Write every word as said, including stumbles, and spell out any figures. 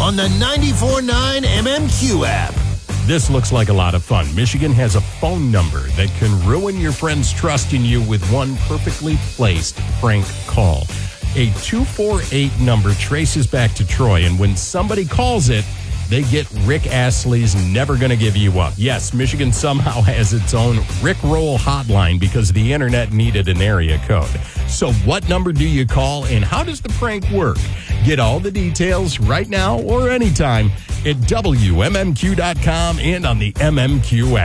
on the ninety-four point nine M M Q app. This looks like a lot of fun. Michigan has a phone number that can ruin your friend's trust in you with one perfectly placed prank call. A two four eight number traces back to Troy, and when somebody calls it, they get Rick Astley's Never Gonna Give You Up. Yes, Michigan somehow has its own Rickroll hotline because the internet needed an area code. So what number do you call, and how does the prank work? Get all the details right now or anytime at W M M Q dot com and on the M M Q app.